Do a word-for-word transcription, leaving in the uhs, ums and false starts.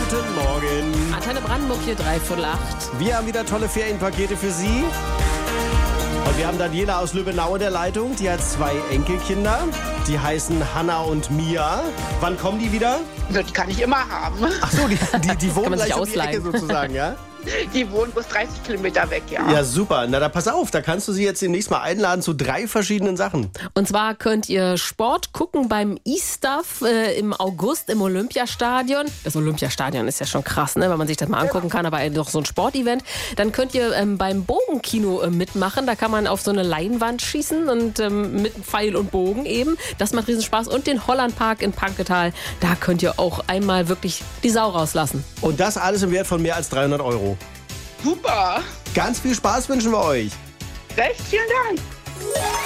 Guten Morgen. Antenne Brandenburg hier, drei vor acht. Wir haben wieder tolle Ferienpakete für Sie. Und wir haben Daniela aus Lübbenau in der Leitung. Die hat zwei Enkelkinder. Die heißen Hanna und Mia. Wann kommen die wieder? Die kann ich immer haben. Ach so, die, die, die wohnen man sich gleich um die Ecke ausleihen. sozusagen, ja? Die wohnen bloß dreißig Kilometer weg, ja. Ja, super. Na, da pass auf. Da kannst du sie jetzt demnächst mal einladen zu drei verschiedenen Sachen. Und zwar könnt ihr Sport gucken beim E-Stuff äh, im August im Olympiastadion. Das Olympiastadion ist ja schon krass, ne, wenn man sich das mal angucken kann, aber doch so ein Sportevent. Dann könnt ihr ähm, beim Bogenkino äh, mitmachen. Da kann man auf so eine Leinwand schießen und ähm, mit Pfeil und Bogen eben. Das macht riesen Spaß. Und den Hollandpark in Panketal. Da könnt ihr auch einmal wirklich die Sau rauslassen. Und das alles im Wert von mehr als dreihundert Euro. Super. Ganz viel Spaß wünschen wir euch. Recht vielen Dank.